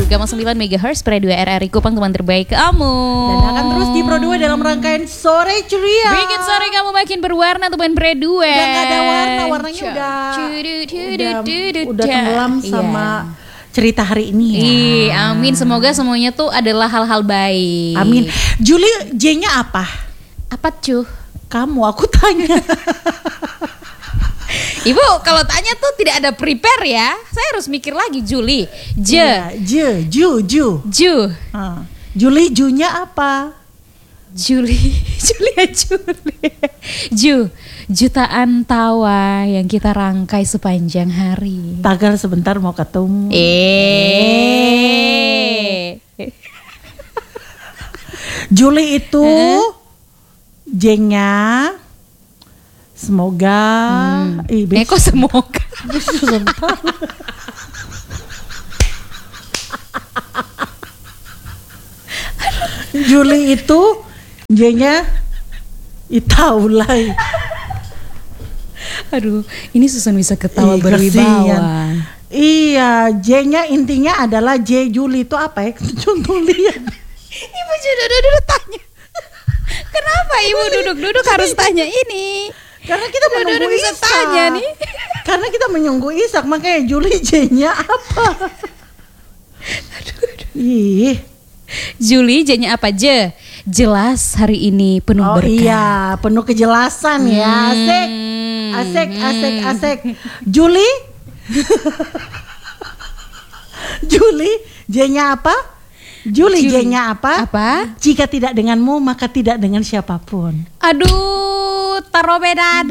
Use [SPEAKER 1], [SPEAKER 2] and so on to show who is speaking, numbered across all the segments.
[SPEAKER 1] 101,9 MHz Pro 2 RRI Kupang, teman terbaik kamu.
[SPEAKER 2] Dan akan terus di Pro 2 dalam rangkaian Sore Ceria.
[SPEAKER 1] Bikin sore kamu makin berwarna, teman Pro 2.
[SPEAKER 2] Udah gak ada warna, warnanya udah tenggelam sama cerita hari ini ya.
[SPEAKER 1] Amin, semoga semuanya tuh adalah hal-hal baik.
[SPEAKER 2] Amin. Juli, J-nya apa?
[SPEAKER 1] Apa cuh?
[SPEAKER 2] Kamu, aku tanya.
[SPEAKER 1] Ibu kalau tanya tuh tidak ada prepare ya. Saya harus mikir lagi. Juli, Ju.
[SPEAKER 2] Juli, Ju-nya apa?
[SPEAKER 1] Juli. Ju, jutaan tawa yang kita rangkai sepanjang hari.
[SPEAKER 2] Tagar sebentar mau ketemu. Juli itu J-nya semoga.
[SPEAKER 1] Kok semoga?
[SPEAKER 2] Juli itu J-nya Itaulai.
[SPEAKER 1] Aduh, ini Susan bisa ketawa berwibawa.
[SPEAKER 2] Iya, J-nya intinya adalah J Juli itu apa ya? Contoh lihat.
[SPEAKER 1] Ibu duduk tanya. Kenapa ibu duduk harus tanya ini?
[SPEAKER 2] Karena kita menunggu
[SPEAKER 1] bisa
[SPEAKER 2] Isak.
[SPEAKER 1] Tanya nih.
[SPEAKER 2] Karena kita menunggu Isak, makanya Juli J-nya apa? Ih.
[SPEAKER 1] Juli J-nya apa? Jelas hari ini penuh berkah.
[SPEAKER 2] Oh iya, penuh kejelasan ya. Asik. Juli J-nya apa? Juli J-nya apa?
[SPEAKER 1] Apa?
[SPEAKER 2] Jika tidak denganmu, maka tidak dengan siapapun.
[SPEAKER 1] Aduh, taruh beda.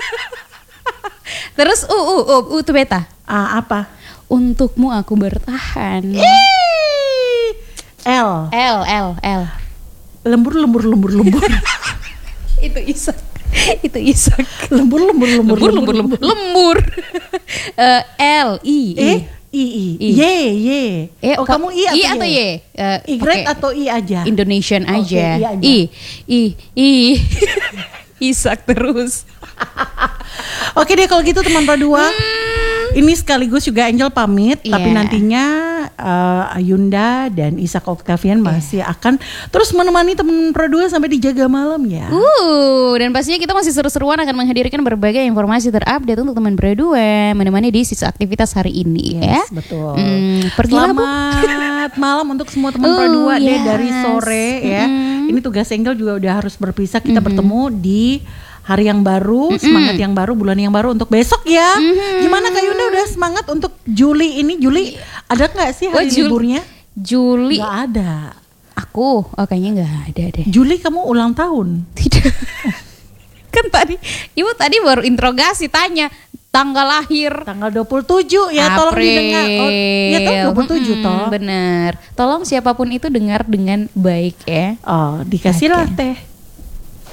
[SPEAKER 1] Terus U tuh beta.
[SPEAKER 2] Apa?
[SPEAKER 1] Untukmu aku bertahan. L. Lembur. Itu Isak. Lembur. L I.
[SPEAKER 2] Oh, kamu I atau Y? Y atau I aja?
[SPEAKER 1] Indonesian aja. I. Isak terus.
[SPEAKER 2] Oke deh kalau gitu teman Pro 2. Ini sekaligus juga Angel pamit, tapi nantinya Ayunda dan Isak Octavian masih akan terus menemani teman Pro 2 sampai di Jaga Malam ya.
[SPEAKER 1] Dan pastinya kita masih seru-seruan akan menghadirkan berbagai informasi terupdate untuk teman Pro 2 menemani di sisa aktivitas hari ini ya.
[SPEAKER 2] Betul.
[SPEAKER 1] Selamat
[SPEAKER 2] malam untuk semua teman Pro 2 deh dari sore ya. Ini tugas Angel juga udah harus berpisah, kita bertemu di hari yang baru, semangat yang baru, bulan yang baru untuk besok ya. Gimana Kak Yunda, udah semangat untuk Juli ini? Juli ada nggak sih hari liburnya?
[SPEAKER 1] Juli
[SPEAKER 2] nggak ada.
[SPEAKER 1] Aku kayaknya nggak ada deh.
[SPEAKER 2] Juli kamu ulang tahun?
[SPEAKER 1] Tidak. Kan ibu tadi baru interogasi tanya tanggal lahir.
[SPEAKER 2] Tanggal 27 ya.
[SPEAKER 1] April.
[SPEAKER 2] Tolong didengar. Oh, ya tanggal 27 toh.
[SPEAKER 1] Bener. Tolong siapapun itu dengar dengan baik ya.
[SPEAKER 2] Oh, dikasihlah teh.